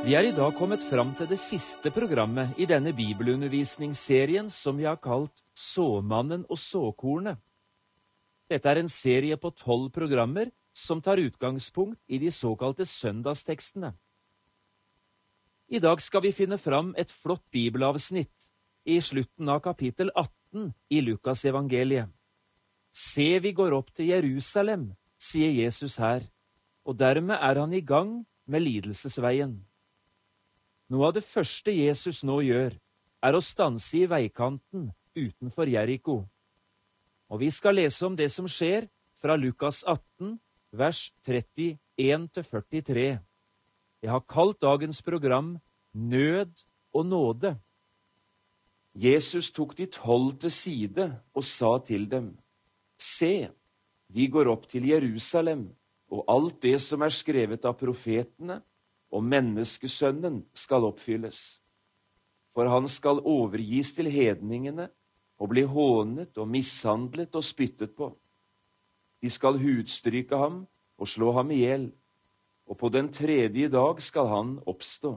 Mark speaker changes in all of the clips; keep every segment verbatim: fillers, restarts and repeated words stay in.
Speaker 1: Vi er i dag kommet fram til det siste programmet i denne bibelundervisningsserien som vi har kalt Såmannen og såkornet. Dette er en serie på tolv programmer som tar utgangspunkt i de såkalte søndagstekstene. I dag skal vi finne fram et flott bibelavsnitt i slutten av kapittel atten i Lukas evangeliet. Se, vi går opp til Jerusalem, sier Jesus her, og dermed er han i gang med lidelsesveien. Noe av det første Jesus nå gjør, er å stanse i veikanten utenfor Jeriko. Og vi skal lese om det som skjer fra Lukas atten, vers trettien til førtitre. Jeg har kalt dagens program Nød og nåde. Jesus tok de tolv til side og sa til dem, Se, vi går opp til Jerusalem, og alt det som er skrevet av profetene, og menneskesønnen skal oppfylles. For han skal overgis til hedningene, og bli hånet og mishandlet og spyttet på. De skal hudstryke ham og slå ham ihjel, og på den tredje dag skal han oppstå.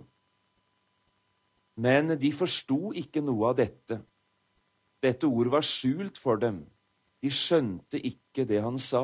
Speaker 1: Men de forsto ikke noe av dette. Dette ord var skjult for dem. De skjønte ikke det han sa.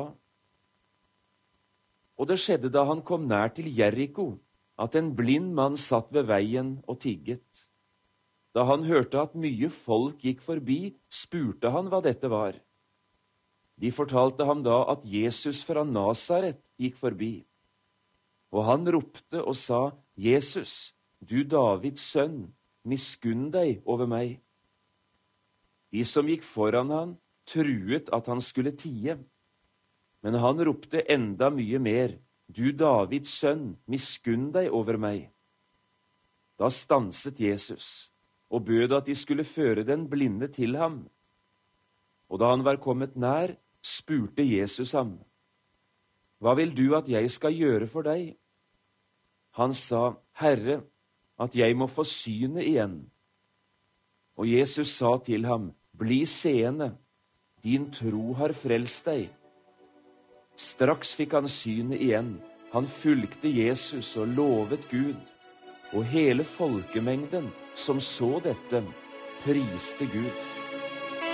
Speaker 1: Og det skjedde da han kom nær til Jeriko, at en blind mann satt ved veien og tigget. Da han hørte at mye folk gikk forbi, spurte han hva dette var. De fortalte ham da at Jesus fra Nasaret gikk forbi. Og han ropte og sa, Jesus, du Davids sønn, miskunn deg over meg. De som gikk foran han, truet at han skulle tie. Men han ropte enda mye mer, du Davids sønn, miskunn deg over meg. Da stanset Jesus, og bød at de skulle føre den blinde til ham. Og da han var kommet nær, spurte Jesus ham, Hva vil du at jeg skal gjøre for deg? Han sa, Herre, at jeg må få synet igjen. Og Jesus sa til ham, Bli seende, din tro har frelst deg. Straks fikk han synet igjen. Han fulgte Jesus og lovet Gud, og hele folkemengden som så dette, priste Gud.